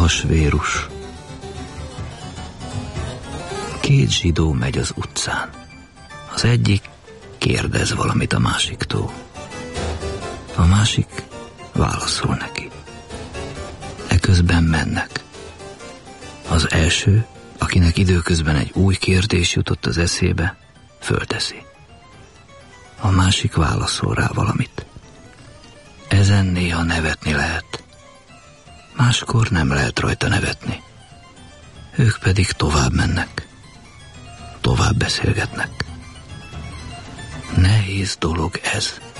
Ahasvérus. Két zsidó megy az utcán. Az egyik kérdez valamit a másiktól. A másik válaszol neki. Eközben mennek. Az első, akinek időközben egy új kérdés jutott az eszébe, fölteszi. A másik válaszol rá valamit. Ezen néha nevetni lehet. Máskor nem lehet rajta nevetni. Ők pedig tovább mennek. Tovább beszélgetnek. Nehéz dolog ez.